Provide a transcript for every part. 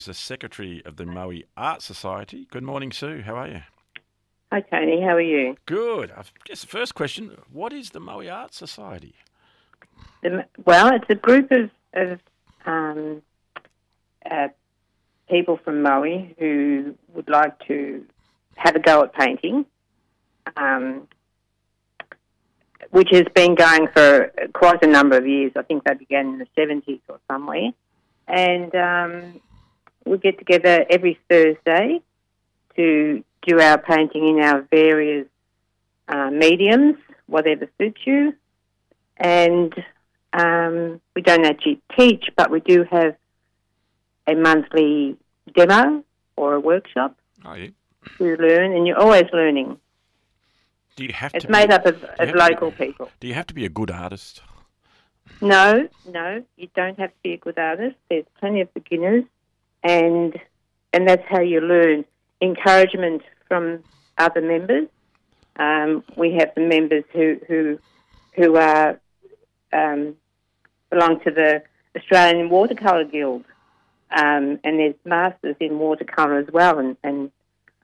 The Secretary of the Moe Art Society. Good morning, Sue. How are you? Hi, Tony. How are you? Good. I guess the first question, what is the Moe Art Society? Well, it's a group of um, uh, people from Moe who would like to have a go at painting, um, which has been going for quite a number of years. I think they began in the 70s or somewhere. And we get together every Thursday to do our painting in our various mediums, whatever suits you. And we don't actually teach, but we do have a monthly demo or a workshop Oh, yeah. to learn, and you're always learning. Do you have It's to made be, up of local people. Do you have to be a good artist? No, you don't have to be a good artist. There's plenty of beginners, and that's how you learn. Encouragement from other members. We have some members who are belong to the Australian Watercolour Guild, and there's masters in watercolour as well, and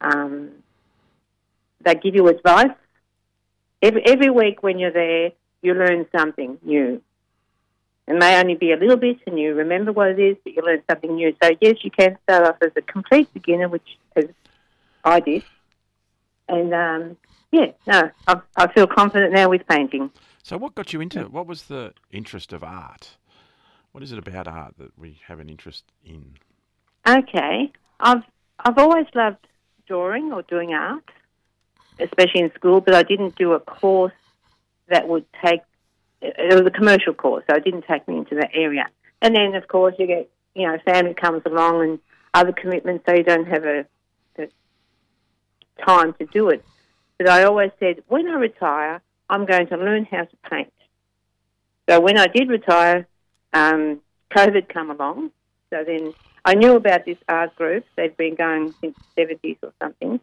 they give you advice. Every week when you're there, you learn something new. It may only be a little bit, and you remember what it is, but you learn something new. So yes, you can start off as a complete beginner, which as I did, and I feel confident now with painting. So what got you into it? What was the interest of art? What is it about art that we have an interest in? Okay, I've always loved drawing or doing art, especially in school, but I didn't do a course that would take. It was a commercial course, so it didn't take me into that area. And then, of course, you get, family comes along and other commitments, so you don't have the time to do it. But I always said, when I retire, I'm going to learn how to paint. So when I did retire, COVID come along. So then I knew about this art group. They've been going since the 70s or something.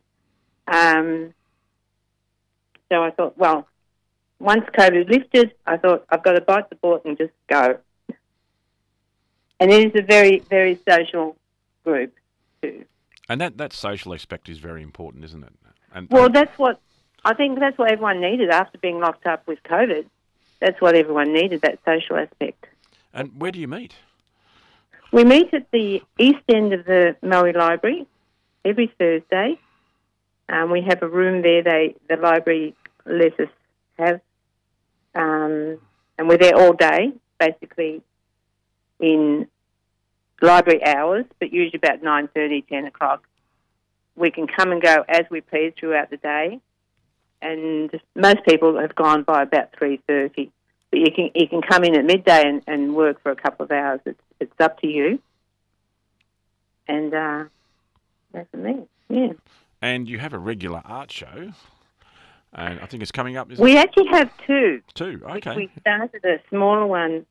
So I thought, well, once COVID lifted, I thought, I've got to bite the bullet and just go. And it is a very, very social group too. And that social aspect is very important, isn't it? Well, I think that's what everyone needed after being locked up with COVID. That's what everyone needed, that social aspect. And where do you meet? We meet at the east end of the Moe Library every Thursday. We have a room there the library lets us have. And we're there all day, basically in library hours, but usually about 9:30, 10 o'clock. We can come and go as we please throughout the day, and most people have gone by about 3:30. But you can come in at midday and work for a couple of hours. It's up to you. And that's for me, yeah. And you have a regular art show, and I think it's coming up, We actually have two. Two, okay. We started a smaller one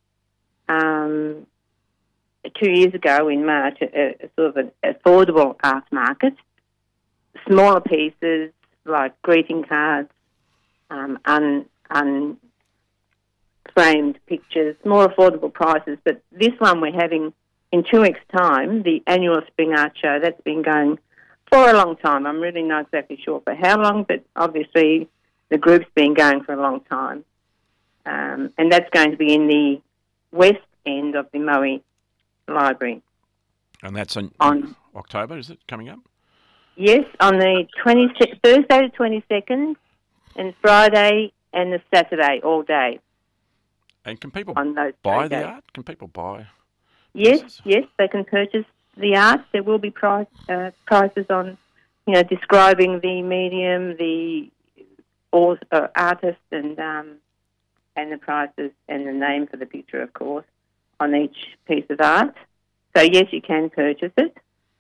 2 years ago in March, a sort of an affordable art market. Smaller pieces like greeting cards, unframed pictures, more affordable prices. But this one we're having in 2 weeks' time, the annual Spring Art Show. That's been going for a long time. I'm really not exactly sure for how long, but obviously the group's been going for a long time. And that's going to be in the west end of the Moe Library. And that's on October, is it, coming up? Yes, on the Thursday the 22nd and Friday and the Saturday all day. And can people on those buy the days. art? Can people buy Yes, pieces? they can purchase the art. There will be prices on, describing the medium, the artist, and the prices and the name for the picture, of course, on each piece of art. So yes, you can purchase it.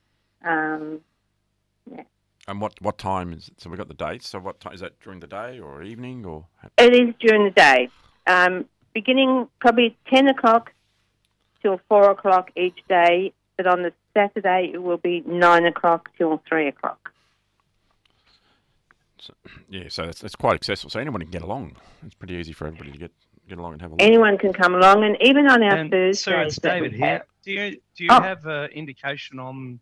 Yeah. And what time is it? So we've got the dates. So what time is that, during the day or evening or? It is during the day, beginning probably 10 o'clock till 4 o'clock each day, but on the Saturday it will be 9 o'clock till 3 o'clock. So, yeah, so it's quite accessible. So anyone can get along. It's pretty easy for everybody to get get along and have a look. Anyone can come along, and even on our And Thursdays. Sue, it's that David we here. have- Do you Oh. have an indication on